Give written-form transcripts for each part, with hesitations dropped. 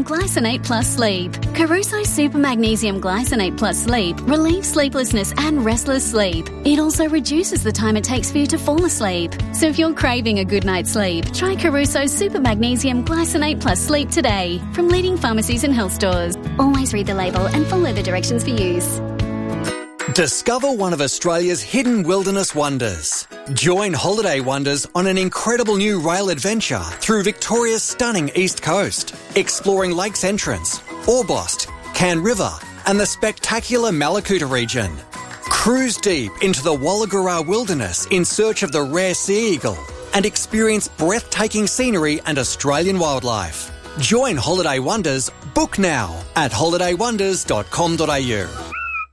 Magnesium Glycinate Plus Sleep. Caruso Super Magnesium Glycinate Plus Sleep relieves sleeplessness and restless sleep. It also reduces the time it takes for you to fall asleep. So if you're craving a good night's sleep, try Caruso Super Magnesium Glycinate Plus Sleep today from leading pharmacies and health stores. Always read the label and follow the directions for use. Discover one of Australia's hidden wilderness wonders. Join Holiday Wonders on an incredible new rail adventure through Victoria's stunning east coast, exploring Lakes Entrance, Orbost, Cairn River and the spectacular Malakuta region. Cruise deep into the Walagara wilderness in search of the rare sea eagle and experience breathtaking scenery and Australian wildlife. Join Holiday Wonders. Book now at holidaywonders.com.au.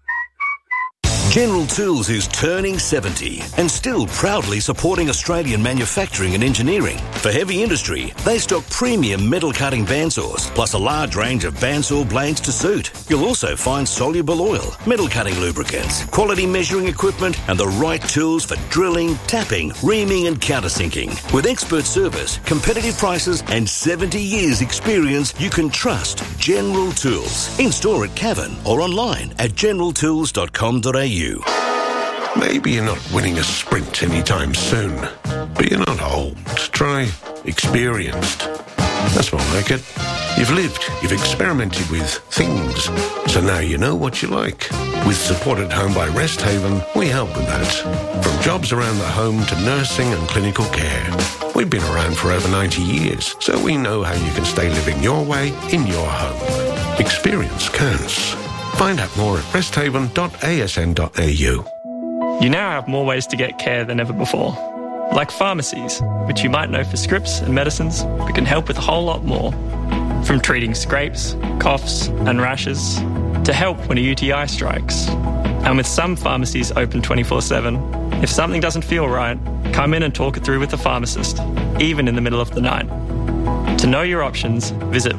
General Tools is turning 70 and still proudly supporting Australian manufacturing and engineering. For heavy industry, they stock premium metal cutting bandsaws, plus a large range of bandsaw blades to suit. You'll also find soluble oil, metal cutting lubricants, quality measuring equipment, and the right tools for drilling, tapping, reaming, and countersinking. With expert service, competitive prices, and 70 years experience, you can trust General Tools. In store at Cavan or online at generaltools.com.au. Maybe you're not winning a sprint anytime soon, but you're not old. Try experienced. That's more like it. You've lived, you've experimented with things, so now you know what you like. With support at home by Rest Haven, we help with that. From jobs around the home to nursing and clinical care. We've been around for over 90 years, so we know how you can stay living your way in your home. Experience counts. Find out more at resthaven.asn.au. You now have more ways to get care than ever before. Like pharmacies, which you might know for scripts and medicines, but can help with a whole lot more. From treating scrapes, coughs and rashes, to help when a UTI strikes. And with some pharmacies open 24/7, if something doesn't feel right, come in and talk it through with the pharmacist, even in the middle of the night. To know your options, visit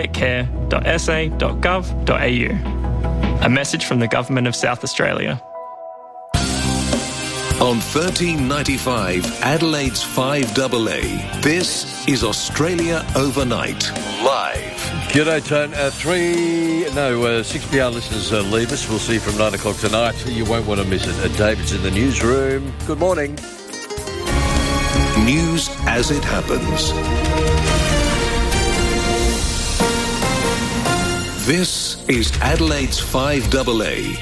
wheretogetcare.sa.gov.au. A message from the Government of South Australia. On 1395 Adelaide's 5AA, this is Australia Overnight, live. G'day, Tone. 6PR listeners leave us. We'll see you from 9 o'clock tonight. You won't want to miss it. David's in the newsroom. Good morning. News as it happens. This is Adelaide's 5AA.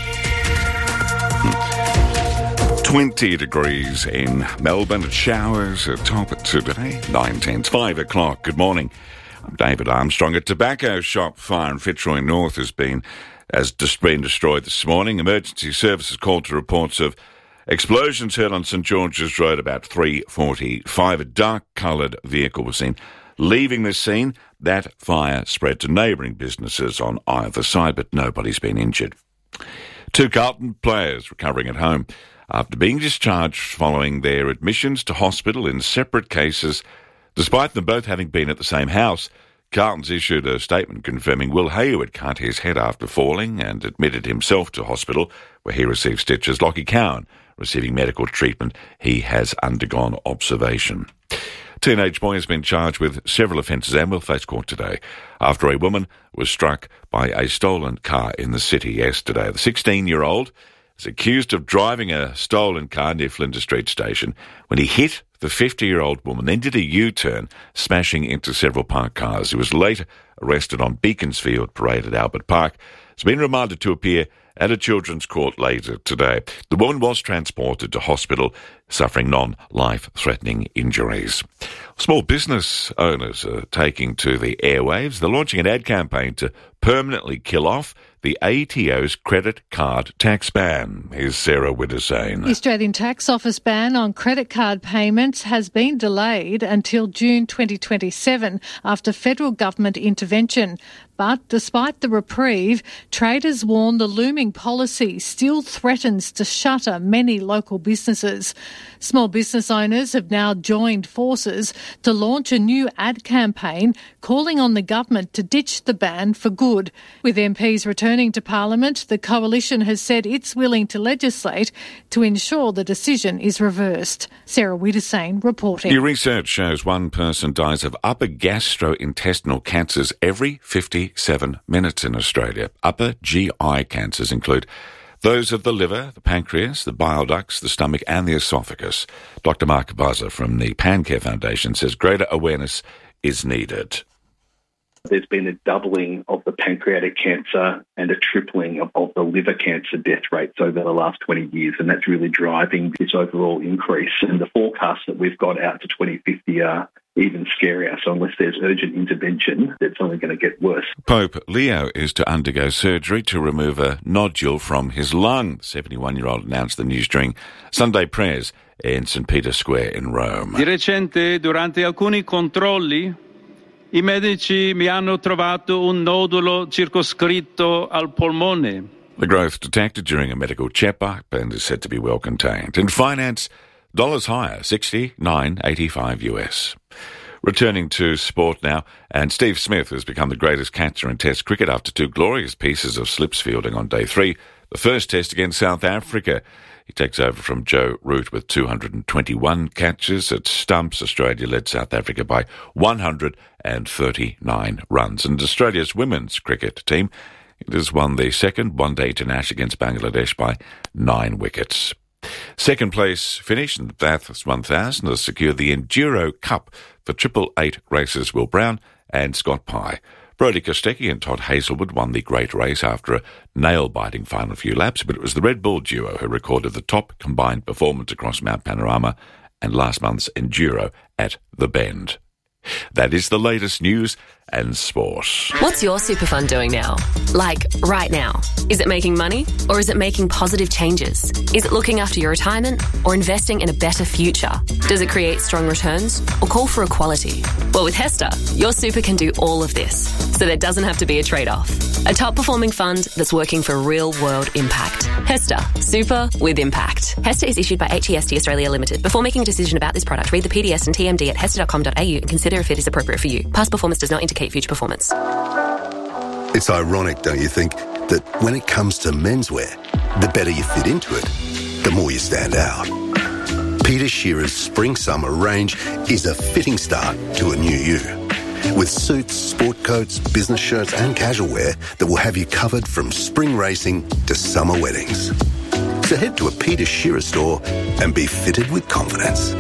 20 degrees in Melbourne. It showers atop it today. 9:10, 5 o'clock. Good morning. I'm David Armstrong. A tobacco shop fire in Fitzroy North has been destroyed this morning. Emergency services called to reports of explosions heard on St George's Road about 3:45. A dark-coloured vehicle was seen leaving the scene. That fire spread to neighbouring businesses on either side, but nobody's been injured. 2 Carlton players recovering at home after being discharged following their admissions to hospital in separate cases. Despite them both having been at the same house, Carlton's issued a statement confirming Will Hayward cut his head after falling and admitted himself to hospital, where he received stitches. Lockie Cowan receiving medical treatment. He has undergone observation. Teenage boy has been charged with several offences and will face court today after a woman was struck by a stolen car in the city yesterday. The 16-year-old is accused of driving a stolen car near Flinders Street Station when he hit the 50-year-old woman, then did a U-turn, smashing into several parked cars. He was later arrested on Beaconsfield Parade at Albert Park. He's been remanded to appear at a children's court later today. The woman was transported to hospital, suffering non-life-threatening injuries. Small business owners are taking to the airwaves. They're launching an ad campaign to permanently kill off the ATO's credit card tax ban. Here's Sarah Widders-Sain. The Australian Tax Office ban on credit card payments has been delayed until June 2027 after federal government intervention. But despite the reprieve, traders warn the looming policy still threatens to shutter many local businesses. Small business owners have now joined forces to launch a new ad campaign calling on the government to ditch the ban for good, with MPs returning Returning to Parliament, the Coalition has said it's willing to legislate to ensure the decision is reversed. Sarah Wiedersane reporting. New research shows one person dies of upper gastrointestinal cancers every 57 minutes in Australia. Upper GI cancers include those of the liver, the pancreas, the bile ducts, the stomach and the esophagus. Dr. Mark Buzzer from the PanCare Foundation says greater awareness is needed. There's been a doubling of the pancreatic cancer and a tripling of the liver cancer death rates over the last 20 years, and that's really driving this overall increase. And the forecasts that we've got out to 2050 are even scarier. So unless there's urgent intervention, it's only going to get worse. Pope Leo is to undergo surgery to remove a nodule from his lung. The 71-year-old announced the news during Sunday prayers in St. Peter's Square in Rome. Di recente, durante alcuni controlli, i medici mi hanno trovato un nodulo circoscritto al polmone. The growth detected during a medical checkup and is said to be well contained. In finance, dollars higher, 69.85 US. Returning to sport now, and Steve Smith has become the greatest catcher in Test cricket after two glorious pieces of slips fielding on day 3. The first Test against South Africa. He takes over from Joe Root with 221 catches at stumps. Australia led South Africa by 139 runs. And Australia's women's cricket team, it has won the second one-day international against Bangladesh by 9 wickets. Second place finish in the Bathurst 1000 has secured the Enduro Cup for 888 racers Will Brown and Scott Pye. Brodie Kostecki and Todd Hazelwood won the great race after a nail-biting final few laps, but it was the Red Bull duo who recorded the top combined performance across Mount Panorama and last month's Enduro at The Bend. That is the latest news and sport. What's your super fund doing now? Like, right now? Is it making money or is it making positive changes? Is it looking after your retirement or investing in a better future? Does it create strong returns or call for equality? Well, with HESTA, your super can do all of this, so there doesn't have to be a trade-off. A top-performing fund that's working for real-world impact. HESTA, super with impact. HESTA is issued by HEST Australia Limited. Before making a decision about this product, read the PDS and TMD at hesta.com.au and consider if it is appropriate for you. Past performance does not indicate future performance. It's ironic, don't you think, that when it comes to menswear, the better you fit into it, the more you stand out. Peter Shearer's Spring-Summer range is a fitting start to a new you. With suits, sport coats, business shirts and casual wear that will have you covered from spring racing to summer weddings. So head to a Peter Shearer store and be fitted with confidence.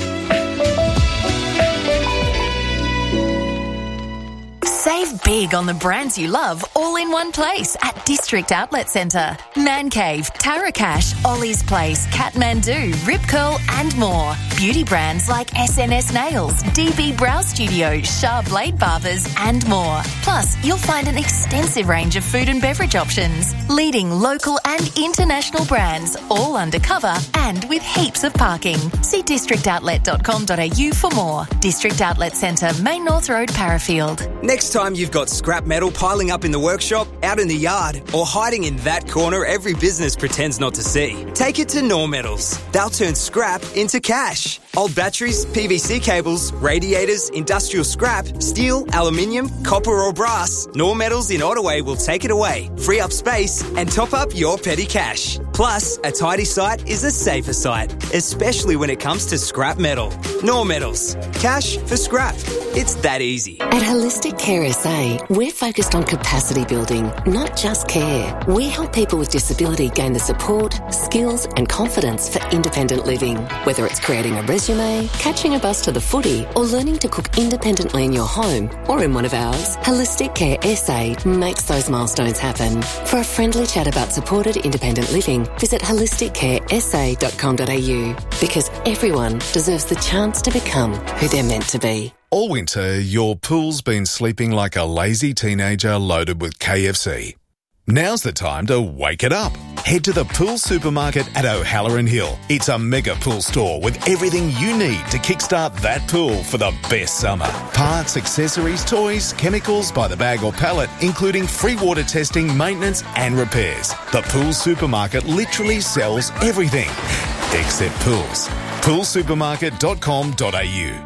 Save big on the brands you love all in one place at District Outlet Centre. Man Cave, Tarakash, Ollie's Place, Kathmandu, Rip Curl and more. Beauty brands like SNS Nails, DB Brow Studio, Shah Blade Barbers and more. Plus, you'll find an extensive range of food and beverage options. Leading local and international brands, all undercover and with heaps of parking. See districtoutlet.com.au for more. District Outlet Centre, Main North Road, Parafield. Next time you've got scrap metal piling up in the workshop, out in the yard, or hiding in that corner every business pretends not to see, take it to Nor Metals. They'll turn scrap into cash. Old batteries, PVC cables, radiators, industrial scrap, steel, aluminium, copper or brass, Nor Metals in Ottaway will take it away, free up space and top up your petty cash. Plus, a tidy site is a safer site, especially when it comes to scrap metal. Nor Metals. Cash for scrap. It's that easy. At Holistic Care SA, we're focused on capacity building, not just care. We help people with disability gain the support, skills and confidence for independent living. Whether it's creating a resume, catching a bus to the footy or learning to cook independently in your home or in one of ours, Holistic Care SA makes those milestones happen. For a friendly chat about supported independent living, visit holisticcaresa.com.au because everyone deserves the chance to become who they're meant to be. All winter, your pool's been sleeping like a lazy teenager loaded with KFC. Now's the time to wake it up. Head to the Pool Supermarket at O'Halloran Hill. It's a mega pool store with everything you need to kickstart that pool for the best summer. Parts, accessories, toys, chemicals by the bag or pallet, including free water testing, maintenance and repairs. The Pool Supermarket literally sells everything except pools. poolsupermarket.com.au.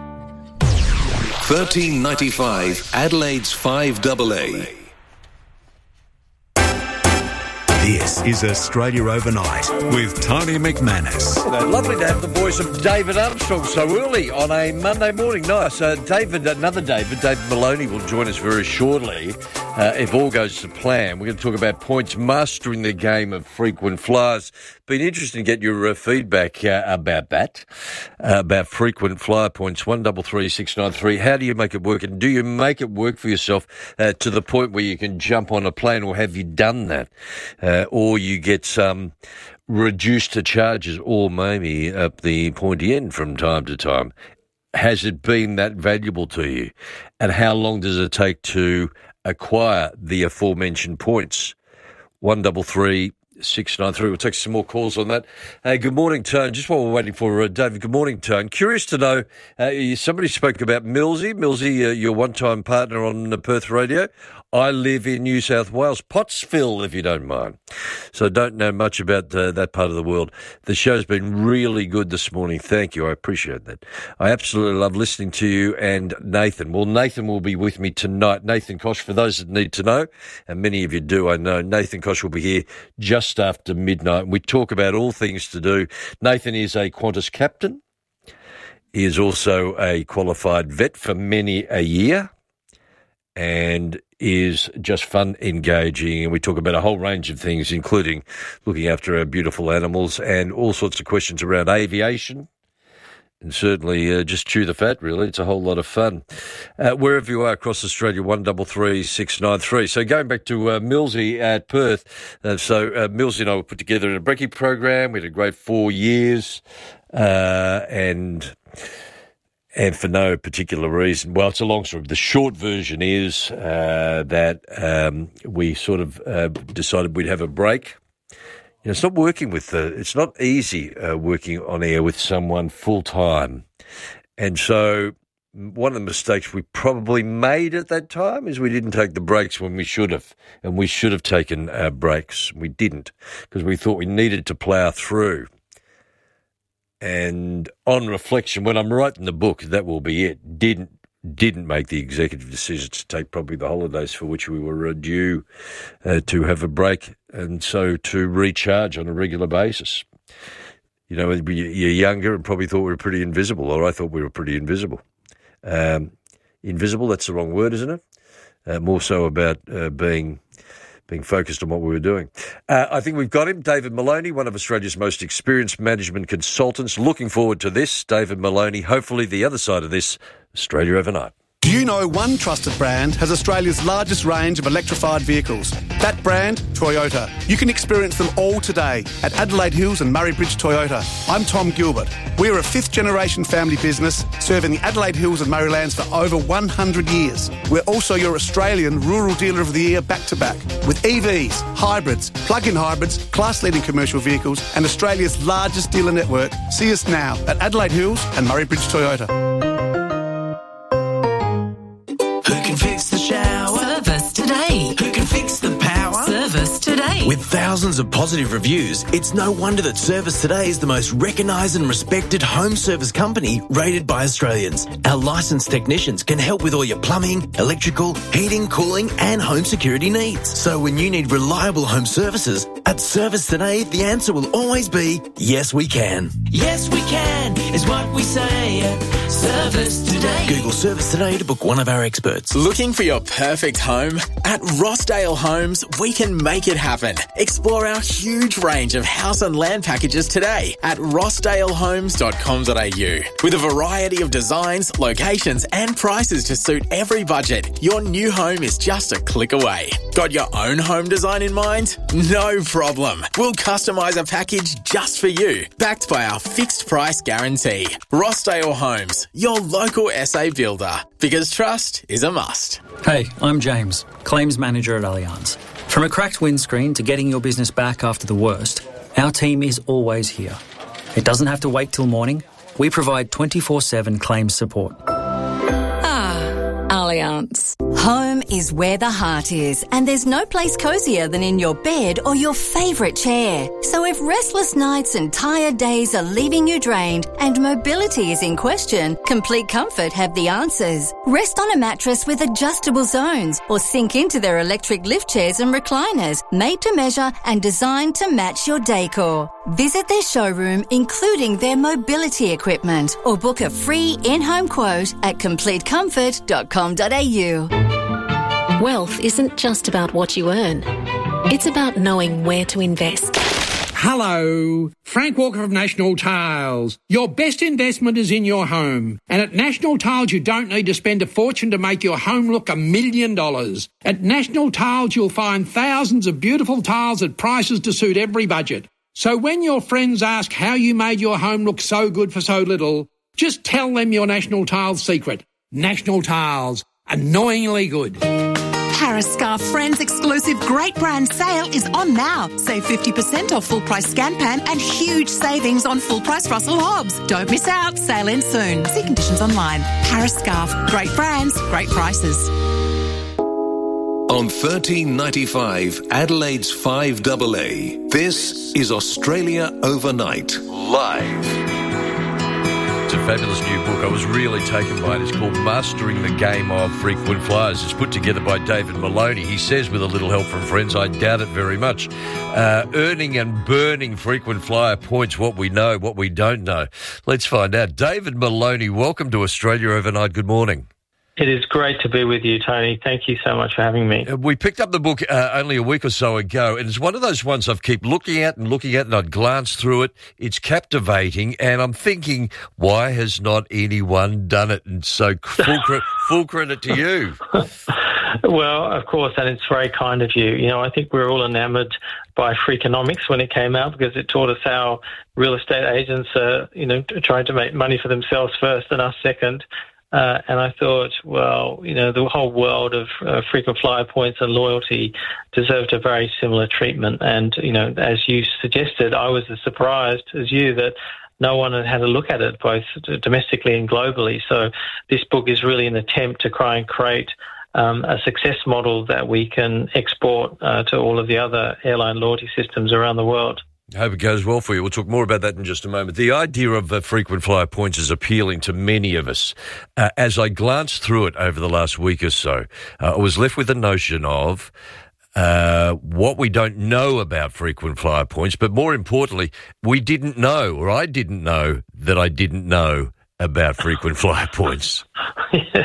1395 Adelaide's 5AA. This is Australia Overnight with Tony McManus. Lovely to have the voice of David Armstrong so early on a Monday morning. Nice. David Maloney will join us very shortly. If all goes to plan, we're going to talk about points mastering the game of frequent flyers. Been interesting to get your feedback about that, about frequent flyer points. 133 693. How do you make it work? And do you make it work for yourself to the point where you can jump on a plane, or have you done that? Or you get some reduced to charges, or maybe up the pointy end from time to time. Has it been that valuable to you? And how long does it take to acquire the aforementioned points? 133 693. We'll take some more calls on that. Good morning, Tone. Just while we're waiting for David, good morning, Tone. Curious to know, somebody spoke about Millsy. Millsy, your one-time partner on the Perth radio. I live in New South Wales, Pottsville, if you don't mind. So don't know much about that part of the world. The show's been really good this morning. Thank you. I appreciate that. I absolutely love listening to you and Nathan. Well, Nathan will be with me tonight. Nathan Koch, for those that need to know, and many of you do, I know, Nathan Koch will be here just after midnight. We talk about all things to do. Nathan is a Qantas captain. He is also a qualified vet for many a year, and is just fun, engaging, and we talk about a whole range of things, including looking after our beautiful animals and all sorts of questions around aviation, and certainly just chew the fat, really. It's a whole lot of fun. Wherever you are across Australia, 133 693. So going back to Millsy at Perth, Millsy and I were put together in a brekkie program. We had a great 4 years, and for no particular reason. Well, it's a long story. The short version is that we sort of decided we'd have a break. You know, it's not working with it's not easy working on air with someone full time, and so one of the mistakes we probably made at that time is we didn't take the breaks when we should have, and we should have taken breaks. We didn't, because we thought we needed to plough through. And on reflection, when I'm writing the book, that will be it. Didn't make the executive decision to take probably the holidays for which we were due to have a break, and so to recharge on a regular basis. You know, you're younger and probably thought we were pretty invisible, or I thought we were pretty invisible. Invisible, that's the wrong word, isn't it? More so about being focused on what we were doing. I think we've got him, David Maloney, one of Australia's most experienced management consultants. Looking forward to this, David Maloney. Hopefully the other side of this, Australia Overnight. Do you know one trusted brand has Australia's largest range of electrified vehicles? That brand, Toyota. You can experience them all today at Adelaide Hills and Murray Bridge Toyota. I'm Tom Gilbert. We're a fifth-generation family business serving the Adelaide Hills and Murraylands for over 100 years. We're also your Australian Rural Dealer of the Year back-to-back with EVs, hybrids, plug-in hybrids, class-leading commercial vehicles and Australia's largest dealer network. See us now at Adelaide Hills and Murray Bridge Toyota. Who can fix the shower? Service today. Who can fix the power? Service today. With thousands of positive reviews, it's no wonder that Service Today is the most recognised and respected home service company rated by Australians. Our licensed technicians can help with all your plumbing, electrical, heating, cooling and home security needs. So when you need reliable home services, at Service Today, the answer will always be, yes we can. Yes we can is what we say at Service Today. Google Service Today to book one of our experts. Looking for your perfect home? At Rossdale Homes, we can make it happen. Explore our huge range of house and land packages today at rossdalehomes.com.au. With a variety of designs, locations and prices to suit every budget, your new home is just a click away. Got your own home design in mind? No problem. We'll customise a package just for you, backed by our fixed price guarantee. Rossdale Homes, your local SA builder, because trust is a must. Hey, I'm James, Claims Manager at Allianz. From a cracked windscreen to getting your business back after the worst, our team is always here. It doesn't have to wait till morning. We provide 24/7 claims support. Allianz. Home is where the heart is, and there's no place cosier than in your bed or your favourite chair. So if restless nights and tired days are leaving you drained and mobility is in question, Complete Comfort have the answers. Rest on a mattress with adjustable zones or sink into their electric lift chairs and recliners, made to measure and designed to match your decor. Visit their showroom, including their mobility equipment, or book a free in-home quote at completecomfort.com.au. Wealth isn't just about what you earn. It's about knowing where to invest. Hello, Frank Walker of National Tiles. Your best investment is in your home. And at National Tiles, you don't need to spend a fortune to make your home look $1 million. At National Tiles, you'll find thousands of beautiful tiles at prices to suit every budget. So when your friends ask how you made your home look so good for so little, just tell them your National Tiles secret. National Tiles. Annoyingly good. Paris Scarf Friends exclusive great brand sale is on now. Save 50% off full price Scanpan and huge savings on full price Russell Hobbs. Don't miss out. Sale ends soon. See conditions online. Paris Scarf. Great brands, great prices. On 1395 Adelaide's 5AA, this is Australia Overnight, live. It's a fabulous new book. I was really taken by it. It's called Mastering the Game of Frequent Flyers. It's put together by David Maloney. He says, with a little help from friends, I doubt it very much. Earning and burning frequent flyer points, what we know, what we don't know. Let's find out. David Maloney, welcome to Australia Overnight. Good morning. It is great to be with you, Tony. Thank you so much for having me. We picked up the book only a week or so ago, and it's one of those ones I've kept looking at, and I'd glance through it. It's captivating, and I'm thinking, why has not anyone done it? And so full credit to you. Well, of course, and it's very kind of you. You know, I think we're all enamoured by Freakonomics when it came out because it taught us how real estate agents are, trying to make money for themselves first and us second. And I thought, well, the whole world of frequent flyer points and loyalty deserved a very similar treatment. And, as you suggested, I was as surprised as you that no one had had a look at it, both domestically and globally. So this book is really an attempt to try and create a success model that we can export to all of the other airline loyalty systems around the world. I hope it goes well for you. We'll talk more about that in just a moment. The idea of frequent flyer points is appealing to many of us. As I glanced through it over the last week or so, I was left with the notion of what we don't know about frequent flyer points, but more importantly, I didn't know that I didn't know about frequent flyer points. Yes.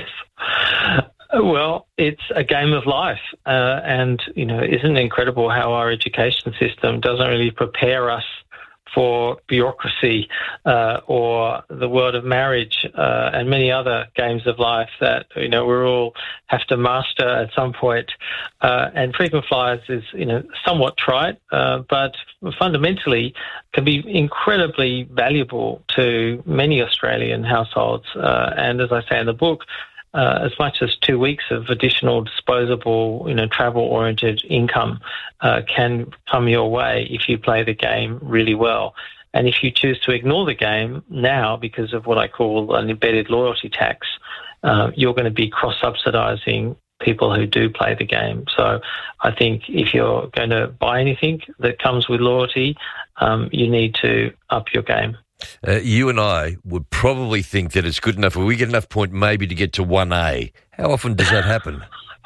Well, it's a game of life, and, isn't it incredible how our education system doesn't really prepare us for bureaucracy or the world of marriage and many other games of life that, we all have to master at some point. And frequent flyers is, somewhat trite, but fundamentally can be incredibly valuable to many Australian households. And as I say in the book, as much as 2 weeks of additional disposable, travel-oriented income can come your way if you play the game really well. And if you choose to ignore the game now because of what I call an embedded loyalty tax, you're going to be cross-subsidising people who do play the game. So I think if you're going to buy anything that comes with loyalty, you need to up your game. You and I would probably think that it's good enough, or we get enough point maybe to get to 1A. How often does that happen?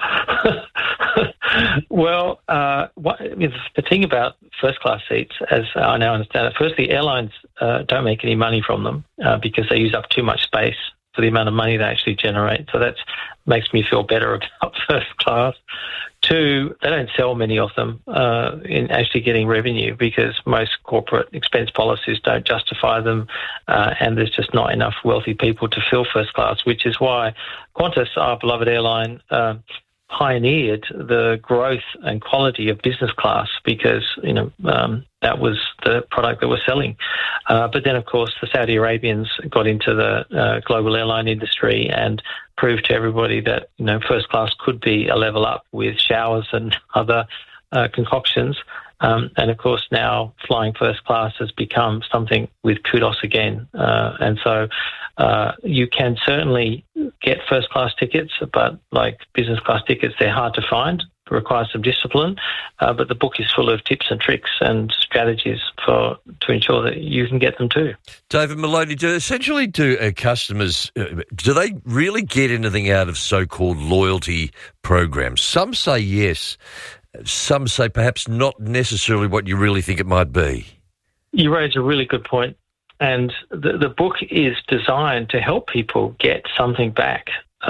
Well, the thing about first-class seats, as I now understand it, firstly, airlines don't make any money from them because they use up too much space for the amount of money they actually generate. So that makes me feel better about first class. Two, they don't sell many of them in actually getting revenue because most corporate expense policies don't justify them, and there's just not enough wealthy people to fill first class, which is why Qantas, our beloved airline, pioneered the growth and quality of business class because, that was the product that we're selling. But then, of course, the Saudi Arabians got into the global airline industry and proved to everybody that, first class could be a level up with showers and other concoctions. And of course, now flying first class has become something with kudos again. And so you can certainly get first class tickets, but like business class tickets, they're hard to find. Requires some discipline, but the book is full of tips and tricks and strategies to ensure that you can get them too. David Maloney, do customers, do they really get anything out of so-called loyalty programs? Some say yes, some say perhaps not necessarily what you really think it might be. You raise a really good point, and the book is designed to help people get something back.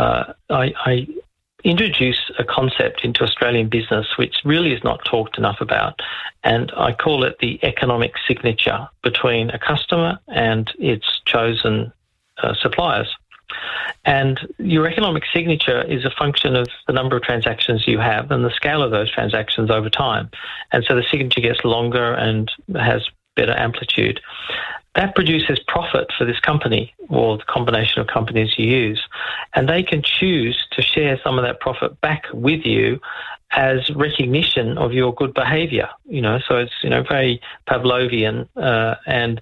I introduce a concept into Australian business which really is not talked enough about, and I call it the economic signature between a customer and its chosen suppliers. And your economic signature is a function of the number of transactions you have and the scale of those transactions over time. And so the signature gets longer and has better amplitude. That produces profit for this company or the combination of companies you use. And they can choose to share some of that profit back with you as recognition of your good behaviour. So it's, very Pavlovian, and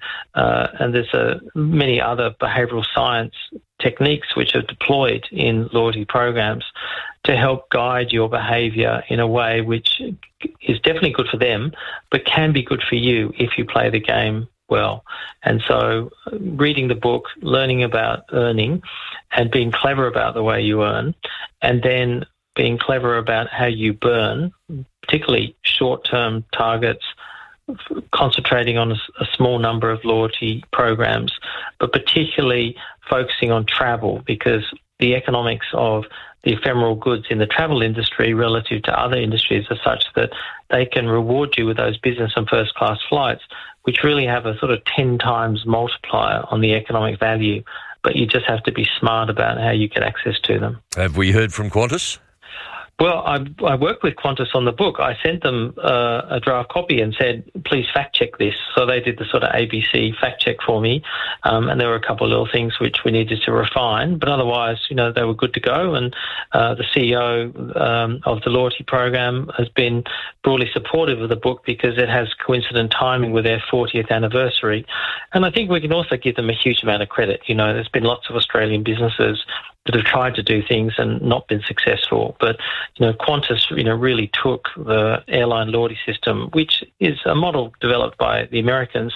there's many other behavioural science techniques which are deployed in loyalty programs to help guide your behaviour in a way which is definitely good for them, but can be good for you if you play the game well. And so reading the book, learning about earning and being clever about the way you earn, and then being clever about how you burn, particularly short-term targets, concentrating on a small number of loyalty programs, but particularly focusing on travel, because the economics of the ephemeral goods in the travel industry relative to other industries are such that they can reward you with those business and first class flights, which really have a sort of 10 times multiplier on the economic value. But you just have to be smart about how you get access to them. Have we heard from Qantas? Well, I worked with Qantas on the book. I sent them a draft copy and said, please fact check this. So they did the sort of ABC fact check for me. And there were a couple of little things which we needed to refine. But otherwise, they were good to go. And the CEO of the loyalty program has been broadly supportive of the book because it has coincident timing with their 40th anniversary. And I think we can also give them a huge amount of credit. There's been lots of Australian businesses that have tried to do things and not been successful. But, Qantas, really took the airline loyalty system, which is a model developed by the Americans,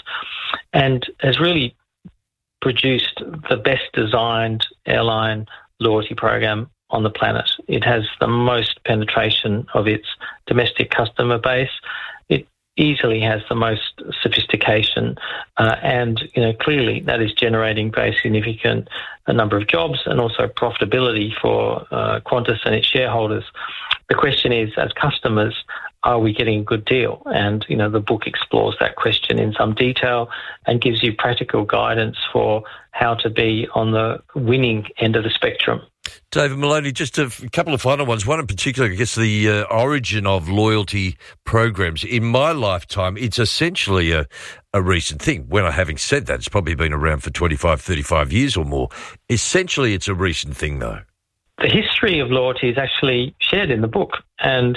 and has really produced the best designed airline loyalty program on the planet. It has the most penetration of its domestic customer base. It easily has the most sophistication, and clearly that is generating very significant number of jobs and also profitability for Qantas and its shareholders. The question is, as customers, are we getting a good deal? And the book explores that question in some detail and gives you practical guidance for how to be on the winning end of the spectrum. David Maloney, just a couple of final ones. One in particular, I guess the origin of loyalty programs. In my lifetime, it's essentially a recent thing. Having said that, it's probably been around for 25, 35 years or more. Essentially, it's a recent thing, though. The history of loyalty is actually shared in the book, and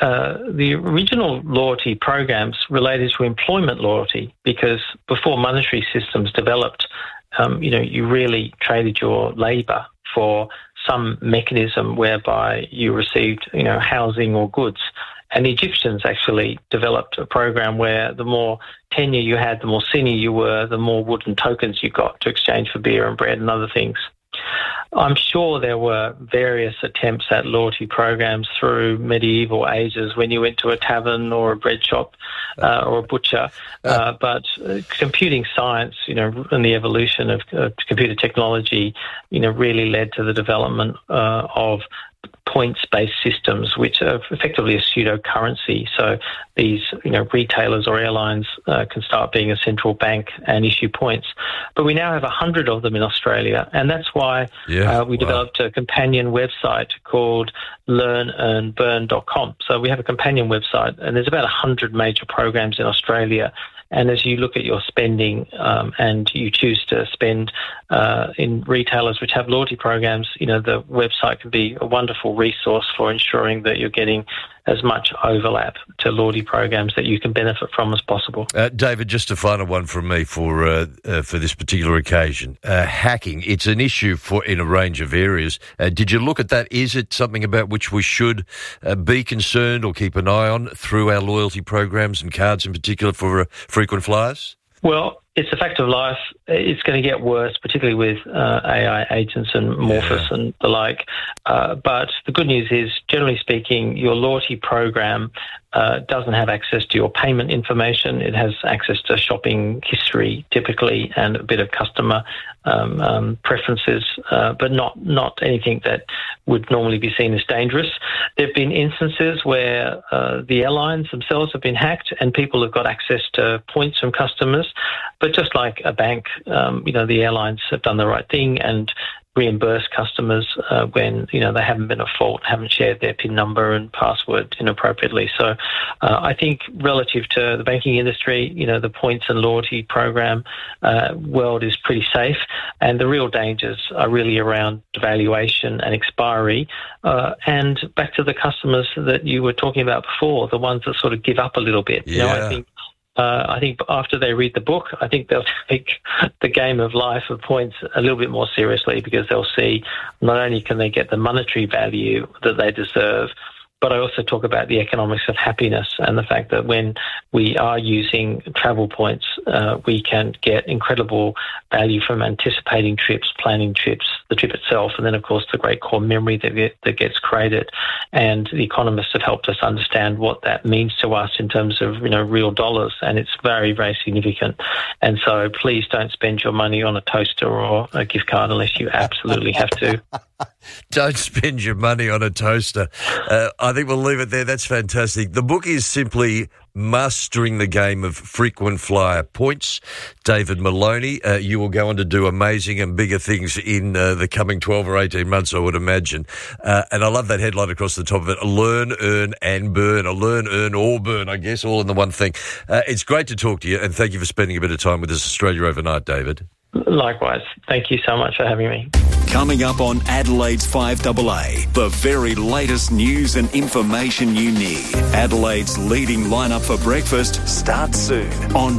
the original loyalty programs related to employment loyalty, because before monetary systems developed, you really traded your labour for some mechanism whereby you received, housing or goods. And the Egyptians actually developed a program where the more tenure you had, the more senior you were, the more wooden tokens you got to exchange for beer and bread and other things. I'm sure there were various attempts at loyalty programs through medieval ages when you went to a tavern or a bread shop or a butcher. But computing science, and the evolution of computer technology, really led to the development of points-based systems, which are effectively a pseudo-currency. So these, retailers or airlines can start being a central bank and issue points. But we now have 100 of them in Australia, and that's why we developed a companion website called learnearnburn.com. So we have a companion website, and there's about 100 major programs in Australia. And as you look at your spending and you choose to spend in retailers which have loyalty programs, the website can be a wonderful resource for ensuring that you're getting as much overlap to loyalty programs that you can benefit from as possible. David, just a final one from me for this particular occasion. Hacking, it's an issue in a range of areas. Did you look at that? Is it something about which we should be concerned or keep an eye on through our loyalty programs and cards in particular for frequent flyers? Well, it's a fact of life. It's going to get worse, particularly with AI agents and Morphus and the like. But the good news is, generally speaking, your loyalty program doesn't have access to your payment information. It has access to shopping history, typically, and a bit of customer preferences, but not anything that would normally be seen as dangerous. There have been instances where the airlines themselves have been hacked and people have got access to points from customers. But just like a bank, the airlines have done the right thing and reimburse customers when, they haven't been at fault, haven't shared their PIN number and password inappropriately. So I think relative to the banking industry, the points and loyalty program world is pretty safe. And the real dangers are really around devaluation and expiry. And back to the customers that you were talking about before, the ones that sort of give up a little bit. I think after they read the book, I think they'll take the game of life of points a little bit more seriously, because they'll see not only can they get the monetary value that they deserve, but I also talk about the economics of happiness and the fact that when we are using travel points, we can get incredible value from anticipating trips, planning trips, the trip itself, and then, of course, the great core memory that gets created. And the economists have helped us understand what that means to us in terms of, real dollars, and it's very, very significant. And so please don't spend your money on a toaster or a gift card unless you absolutely have to. Don't spend your money on a toaster. I think we'll leave it there. That's fantastic. The book is simply Mastering the Game of Frequent Flyer Points. David Maloney, you will go on to do amazing and bigger things in the coming 12 or 18 months, I would imagine. And I love that headline across the top of it, Learn, Earn and Burn. Or learn, earn or burn, I guess, all in the one thing. It's great to talk to you, and thank you for spending a bit of time with us, Australia Overnight, David. Likewise. Thank you so much for having me. Coming up on Adelaide's 5AA, the very latest news and information you need. Adelaide's leading lineup for breakfast starts soon on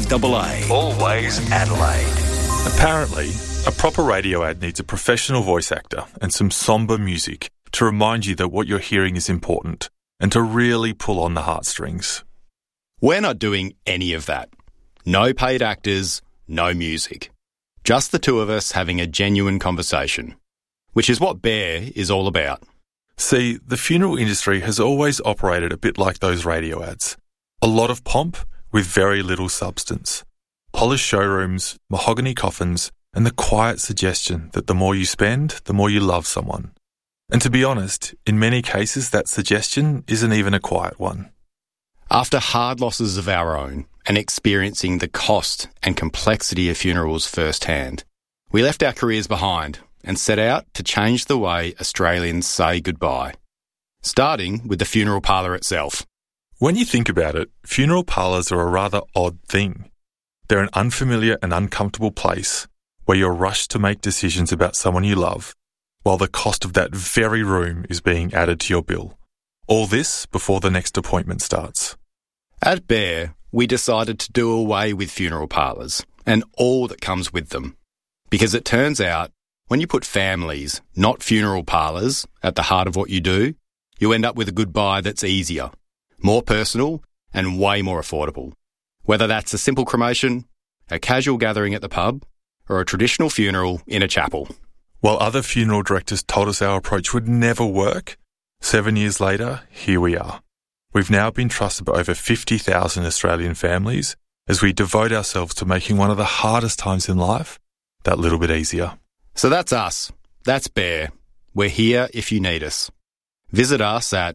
5AA. Always Adelaide. Apparently, a proper radio ad needs a professional voice actor and some somber music to remind you that what you're hearing is important and to really pull on the heartstrings. We're not doing any of that. No paid actors, no music. Just the two of us having a genuine conversation, which is what Bear is all about. See, the funeral industry has always operated a bit like those radio ads. A lot of pomp with very little substance. Polished showrooms, mahogany coffins, and the quiet suggestion that the more you spend, the more you love someone. And to be honest, in many cases that suggestion isn't even a quiet one. After hard losses of our own and experiencing the cost and complexity of funerals firsthand, we left our careers behind and set out to change the way Australians say goodbye, starting with the funeral parlour itself. When you think about it, funeral parlours are a rather odd thing. They're an unfamiliar and uncomfortable place where you're rushed to make decisions about someone you love, while the cost of that very room is being added to your bill. All this before the next appointment starts. At Bear, we decided to do away with funeral parlours and all that comes with them. Because it turns out, when you put families, not funeral parlours, at the heart of what you do, you end up with a goodbye that's easier, more personal and way more affordable. Whether that's a simple cremation, a casual gathering at the pub, or a traditional funeral in a chapel. While other funeral directors told us our approach would never work, 7 years later, here we are. We've now been trusted by over 50,000 Australian families as we devote ourselves to making one of the hardest times in life that little bit easier. So that's us. That's Bear. We're here if you need us. Visit us at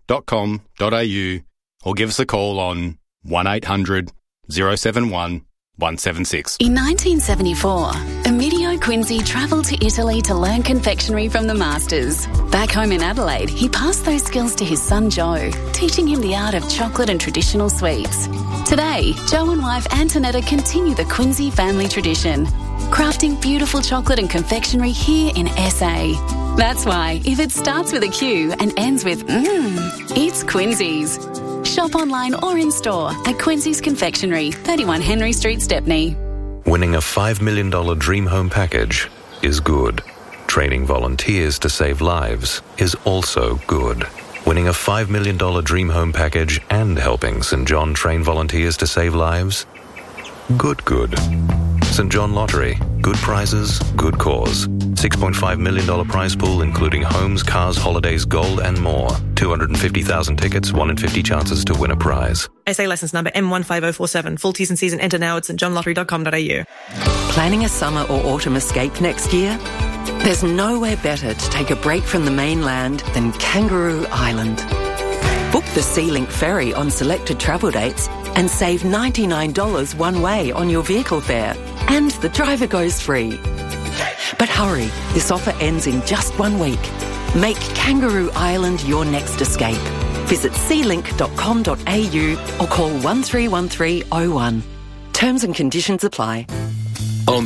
bear.com.au or give us a call on 1800 071 176. In 1974, Emilio Quincy travelled to Italy to learn confectionery from the masters. Back home in Adelaide, he passed those skills to his son Joe, teaching him the art of chocolate and traditional sweets. Today, Joe and wife Antonetta continue the Quincy family tradition, crafting beautiful chocolate and confectionery here in SA. That's why, if it starts with a Q and ends with it's Quincy's. Shop online or in store at Quincy's Confectionery, 31 Henry Street, Stepney. Winning a $5 million Dream Home package is good. Training volunteers to save lives is also good. Winning a $5 million Dream Home package and helping St. John train volunteers to save lives? Good. St. John Lottery. Good prizes, good cause. $6.5 million prize pool including homes, cars, holidays, gold and more. 250,000 tickets, 1 in 50 chances to win a prize. SA licence number M15047. Full T's and C's and enter now at stjohnlottery.com.au. Planning a summer or autumn escape next year? There's nowhere better to take a break from the mainland than Kangaroo Island. Book the SeaLink ferry on selected travel dates and save $99 one way on your vehicle fare. And the driver goes free. But hurry, this offer ends in just 1 week. Make Kangaroo Island your next escape. Visit sealink.com.au or call 131301. Terms and conditions apply. On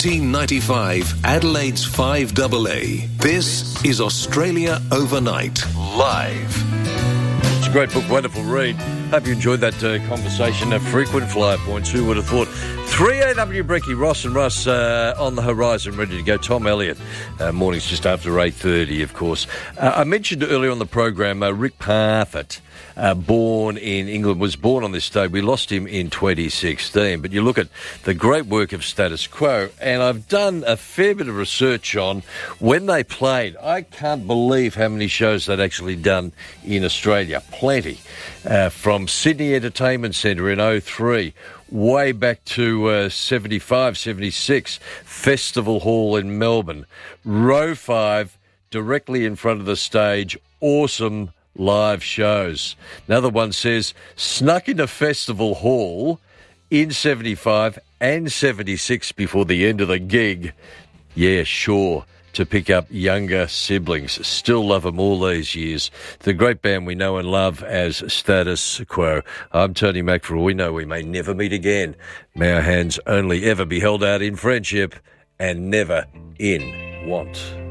1395 Adelaide's 5AA, this is Australia Overnight, live. It's a great book, wonderful read. Hope you enjoyed that conversation. Frequent flyer points, who would have thought? 3AW Brekkie, Ross and Russ on the horizon, ready to go. Tom Elliott, mornings just after 8:30, of course. I mentioned earlier on the program, Rick Parfitt, born in England, was born on this day. We lost him in 2016. But you look at the great work of Status Quo, and I've done a fair bit of research on when they played. I can't believe how many shows they'd actually done in Australia. Plenty. From Sydney Entertainment Centre in 2003, way back to 75, 76, Festival Hall in Melbourne. Row 5, directly in front of the stage, awesome live shows. Another one says, snuck into Festival Hall in 75 and 76 before the end of the gig. Yeah, sure. To pick up younger siblings. Still love them all these years. The great band we know and love as Status Quo. I'm Tony Macfarrell. We know we may never meet again. May our hands only ever be held out in friendship and never in want.